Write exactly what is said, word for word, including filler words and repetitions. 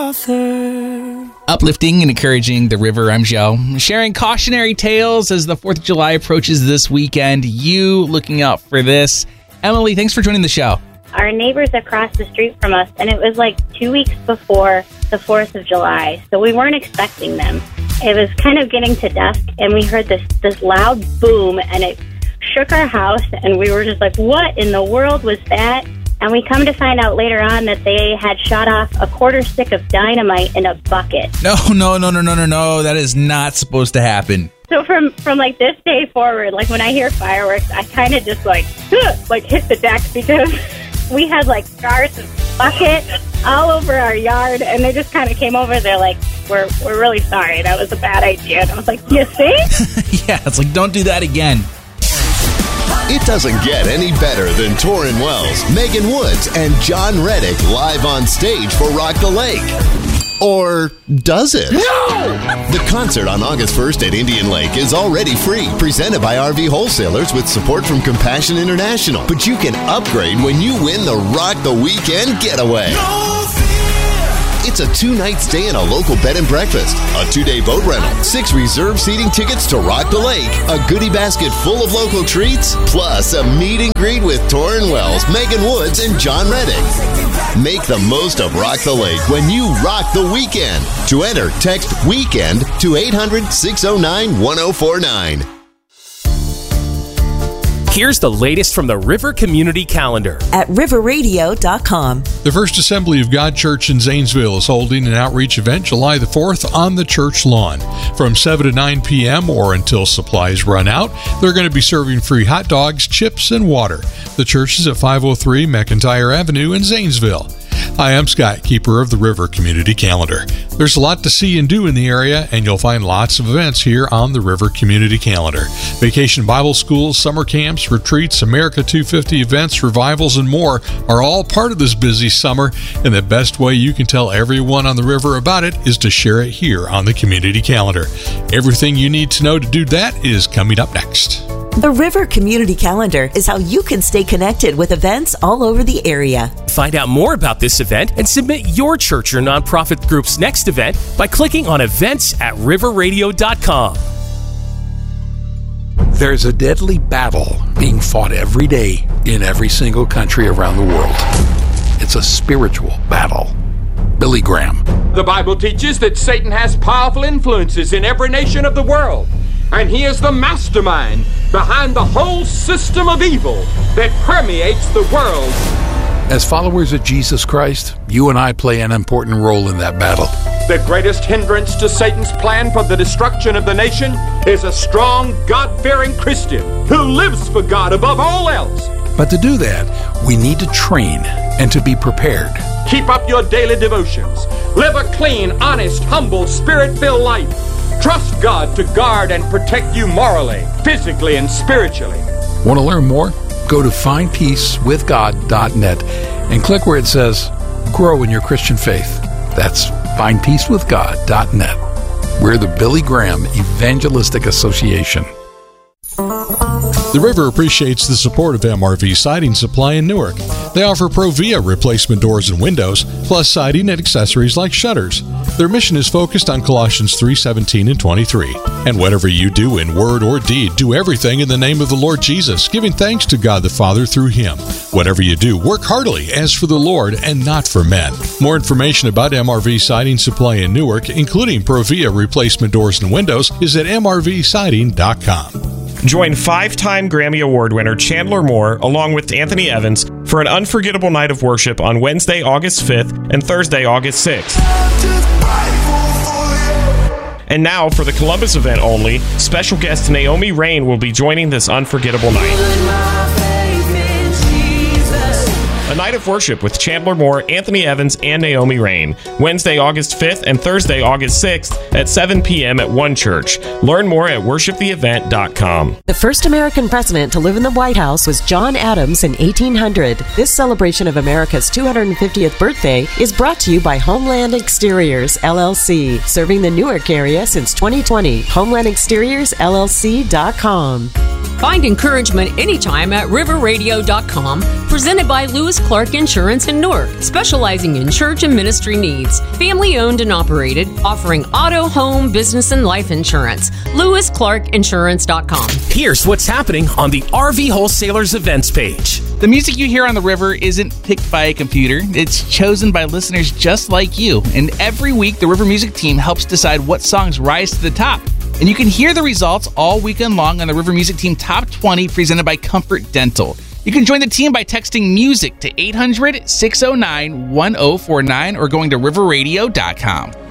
author. Uplifting and encouraging the river, I'm Joe. Sharing cautionary tales as the fourth of July approaches this weekend. You looking out for this. Emily, thanks for joining the show. Our neighbors across the street from us, and it was like two weeks before the fourth of July, so we weren't expecting them. It was kind of getting to dusk, and we heard this, this loud boom, and it shook our house, and we were just like, what in the world was that? And we come to find out later on that they had shot off a quarter stick of dynamite in a bucket. No, no, no, no, no, no, no. That is not supposed to happen. So from, from like this day forward, like when I hear fireworks, I kind of just like, like hit the deck because we had like scars of bucket all over our yard, and they just kind of came over. They're like, we're we're really sorry. That was a bad idea. And I was like, you see? Yeah, it's like, don't do that again. It doesn't get any better than Torrin Wells, Megan Woods, and John Reddick live on stage for Rock the Lake. Or does it? No! The concert on August first at Indian Lake is already free, presented by R V Wholesalers with support from Compassion International. But you can upgrade when you win the Rock the Weekend Getaway. No fear. It's a two-night stay in a local bed and breakfast, a two-day boat rental, six reserved seating tickets to Rock the Lake, a goodie basket full of local treats, plus a meet and greet with Torrin Wells, Megan Woods, and John Reddick. Make the most of Rock the Lake when you rock the weekend. To enter, text WEEKEND to eight hundred, six oh nine, one oh four nine. Here's the latest from the River Community Calendar at river radio dot com. The First Assembly of God Church in Zanesville is holding an outreach event July the fourth on the church lawn. From seven to nine p.m. or until supplies run out, they're going to be serving free hot dogs, chips, and water. The church is at five oh three McIntyre Avenue in Zanesville. Hi, I'm Scott, keeper of the River Community Calendar. There's a lot to see and do in the area, and you'll find lots of events here on the River Community Calendar. Vacation Bible schools, summer camps, retreats, America two fifty events, revivals, and more are all part of this busy summer, and the best way you can tell everyone on the river about it is to share it here on the Community Calendar. Everything you need to know to do that is coming up next. The River Community Calendar is how you can stay connected with events all over the area. Find out more about this event and submit your church or nonprofit group's next event by clicking on events at river radio dot com. There's a deadly battle being fought every day in every single country around the world. It's a spiritual battle. Billy Graham. The Bible teaches that Satan has powerful influences in every nation of the world, and he is the mastermind behind the whole system of evil that permeates the world. As followers of Jesus Christ, you and I play an important role in that battle. The greatest hindrance to Satan's plan for the destruction of the nation is a strong, God-fearing Christian who lives for God above all else. But to do that, we need to train and to be prepared. Keep up your daily devotions. Live a clean, honest, humble, spirit-filled life. Trust God to guard and protect you morally, physically, and spiritually. Want to learn more? Go to find peace with god dot net and click where it says Grow in Your Christian Faith. That's find peace with god dot net. We're the Billy Graham Evangelistic Association. The River appreciates the support of M R V Siding Supply in Newark. They offer Provia replacement doors and windows, plus siding and accessories like shutters. Their mission is focused on Colossians three seventeen and twenty-three. And whatever you do in word or deed, do everything in the name of the Lord Jesus, giving thanks to God the Father through Him. Whatever you do, work heartily as for the Lord and not for men. More information about M R V Siding Supply in Newark, including Provia replacement doors and windows, is at m r v siding dot com. Join five-time Grammy Award winner Chandler Moore along with Anthony Evans for an unforgettable night of worship on Wednesday, August fifth and Thursday, August sixth. And now, for the Columbus event only, special guest Naomi Rain will be joining this unforgettable night. A night of worship with Chandler Moore, Anthony Evans, and Naomi Rain. Wednesday, August fifth and Thursday, August sixth at seven p.m. at One Church. Learn more at worship the event dot com. The first American president to live in the White House was John Adams in eighteen hundred. This celebration of America's two hundred fiftieth birthday is brought to you by Homeland Exteriors, L L C, serving the Newark area since twenty twenty. Homeland Exteriors L L C dot com. Find encouragement anytime at river radio dot com, presented by Lewis Clark Insurance in Newark, specializing in church and ministry needs. Family owned and operated, offering auto, home, business, and life insurance. lewis clark insurance dot com. Here's what's happening on the R V Wholesalers events page. The music you hear on the river isn't picked by a computer. It's chosen by listeners just like you. And every week, the River Music team helps decide what songs rise to the top. And you can hear the results all weekend long on the River Music Team Top twenty presented by Comfort Dental. You can join the team by texting music to eight hundred, six oh nine, one oh four nine or going to river radio dot com.